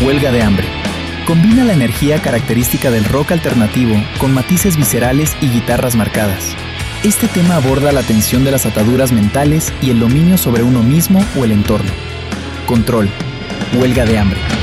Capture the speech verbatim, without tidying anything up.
Huelga de hambre. Combina la energía característica del rock alternativo con matices viscerales y guitarras marcadas. Este tema aborda la tensión de las ataduras mentales y el dominio sobre uno mismo o el entorno. Control. Huelga de hambre.